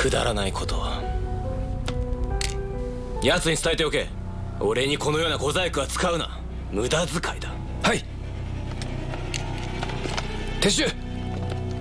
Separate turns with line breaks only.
くだらないことを。奴に伝えておけ。俺にこのような小細工は使うな。無駄遣いだ。
はい。撤収。